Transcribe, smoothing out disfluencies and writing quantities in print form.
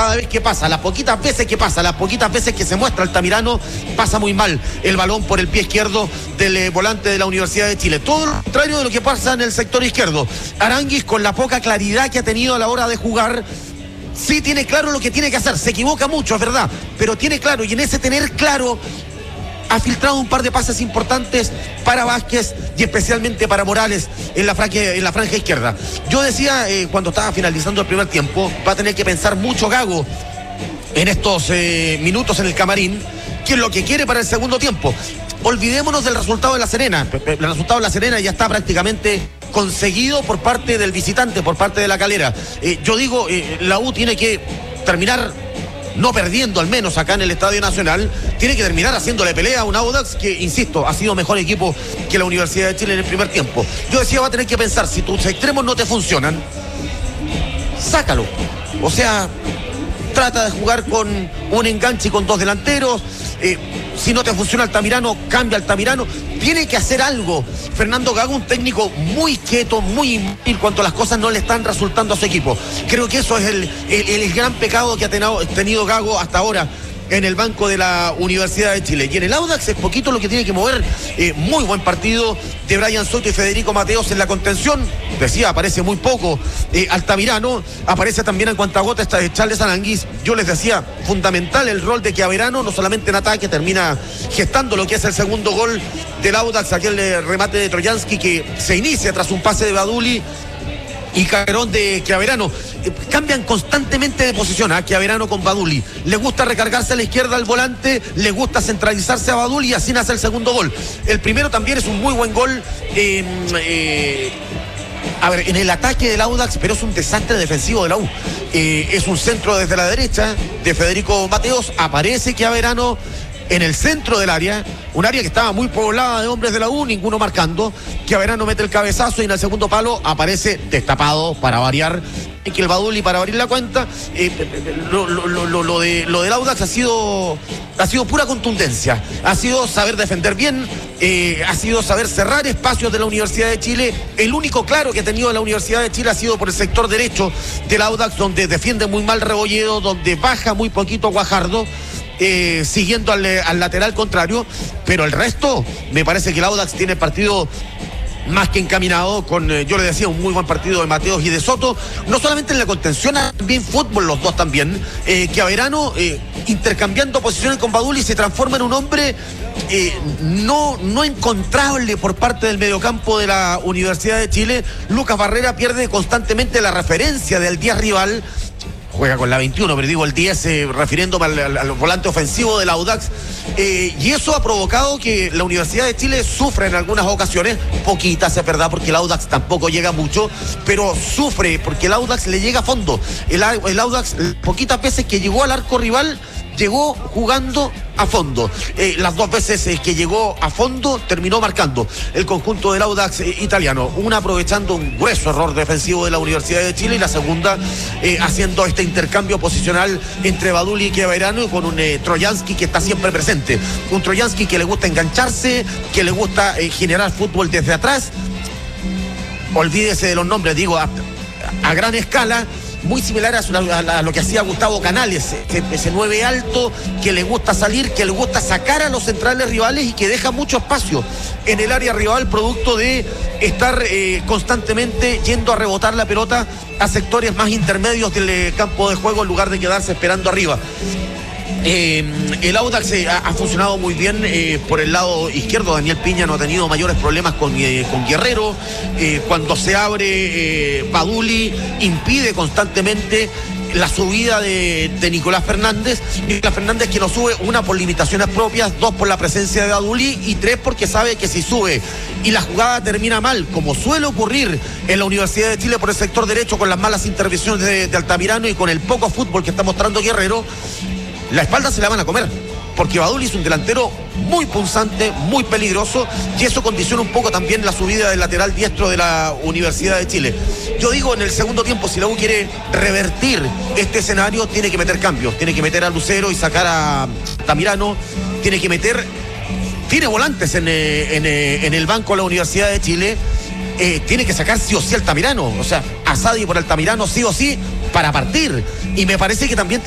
cada vez que pasa, las poquitas veces que pasa, las poquitas veces que se muestra Altamirano, pasa muy mal el balón por el pie izquierdo del volante de la Universidad de Chile. Todo lo contrario de lo que pasa en el sector izquierdo. Aránguiz, con la poca claridad que ha tenido a la hora de jugar, sí tiene claro lo que tiene que hacer. Se equivoca mucho, es verdad, pero tiene claro, y en ese tener claro ha filtrado un par de pases importantes para Vázquez y especialmente para Morales en la franja izquierda. Yo decía, cuando estaba finalizando el primer tiempo, va a tener que pensar mucho Gago en estos minutos en el camarín, qué es lo que quiere para el segundo tiempo. Olvidémonos del resultado de La Serena. El resultado de La Serena ya está prácticamente conseguido por parte del visitante, por parte de La Calera. Yo digo, la U tiene que terminar no perdiendo, al menos acá en el Estadio Nacional, tiene que terminar haciéndole pelea a un Audax que, insisto, ha sido mejor equipo que la Universidad de Chile en el primer tiempo. Yo decía, va a tener que pensar, si tus extremos no te funcionan, sácalo. O sea, trata de jugar con un enganche y con dos delanteros. Si no te funciona Altamirano, cambia Altamirano. Tiene que hacer algo. Fernando Gago, un técnico muy quieto, muy inútil cuando las cosas no le están resultando a su equipo. Creo que eso es el gran pecado que ha tenido Gago hasta ahora en el banco de la Universidad de Chile. Y en el Audax es poquito lo que tiene que mover. Muy buen partido de Brian Soto y Federico Mateos en la contención. Decía, aparece muy poco Altamirano. Aparece también en cuantagota esta de Charles Aránguiz. Yo les decía, fundamental el rol de Chiaverano, no solamente en ataque, termina gestando lo que es el segundo gol del Audax, aquel remate de Trojansky que se inicia tras un pase de Baduli y carrerón de Chiaverano. Cambian constantemente de posición a Chiaverano con Baduli. Le gusta recargarse a la izquierda al volante, le gusta centralizarse a Baduli y así nace el segundo gol. El primero también es un muy buen gol en el ataque del Audax, pero es un desastre defensivo de la U. Es un centro desde la derecha de Federico Mateos, aparece Chiaverano en el centro del área, un área que estaba muy poblada de hombres de la U, ninguno marcando. Chiaverano mete el cabezazo y en el segundo palo aparece destapado, para variar, que el Baduli, para abrir la cuenta. Lo del Audax ha sido pura contundencia, ha sido saber defender bien, ha sido saber cerrar espacios de la Universidad de Chile. El único claro que ha tenido la Universidad de Chile ha sido por el sector derecho del Audax, donde defiende muy mal Rebolledo, donde baja muy poquito Guajardo, siguiendo al lateral contrario, pero el resto, me parece que el Audax tiene el partido más que encaminado, yo le decía, un muy buen partido de Mateos y de Soto, no solamente en la contención, también fútbol los dos también. Chiaverano, intercambiando posiciones con Baduli, se transforma en un hombre no encontrable por parte del mediocampo de la Universidad de Chile. Lucas Barrera pierde constantemente la referencia del 10 rival. Juega con la 21, pero digo el 10, refiriéndome al volante ofensivo del Audax. Y eso ha provocado que la Universidad de Chile sufra en algunas ocasiones, poquitas, es verdad, porque el Audax tampoco llega mucho, pero sufre porque el Audax le llega a fondo. El Audax, poquitas veces que llegó al arco rival, llegó jugando a fondo. Las dos veces que llegó a fondo, terminó marcando el conjunto del Audax italiano. Una aprovechando un grueso error defensivo de la Universidad de Chile y la segunda haciendo este intercambio posicional entre Baduli y Chiaverano, con un Trojansky que está siempre presente. Un Trojansky que le gusta engancharse, que le gusta generar fútbol desde atrás. Olvídese de los nombres, digo, a gran escala. Muy similar a lo que hacía Gustavo Canales, ese 9 alto que le gusta salir, que le gusta sacar a los centrales rivales y que deja mucho espacio en el área rival, producto de estar constantemente yendo a rebotar la pelota a sectores más intermedios del campo de juego en lugar de quedarse esperando arriba. El Audax ha funcionado muy bien por el lado izquierdo. Daniel Piña no ha tenido mayores problemas con Guerrero. Cuando se abre Baduli, impide constantemente la subida de Nicolás Fernández. Nicolás Fernández, que no sube, una, por limitaciones propias, dos, por la presencia de Baduli, y tres, porque sabe que si sube y la jugada termina mal, como suele ocurrir en la Universidad de Chile por el sector derecho, con las malas intervenciones de Altamirano y con el poco fútbol que está mostrando Guerrero, la espalda se la van a comer, porque Baduli es un delantero muy punzante, muy peligroso, y eso condiciona un poco también la subida del lateral diestro de la Universidad de Chile. Yo digo, en el segundo tiempo, si la U quiere revertir este escenario, tiene que meter cambios, tiene que meter a Lucero y sacar a Tamirano, tiene volantes en el banco de la Universidad de Chile. Tiene que sacar sí o sí Altamirano, o sea, a Sadi por Altamirano sí o sí para partir, y me parece que también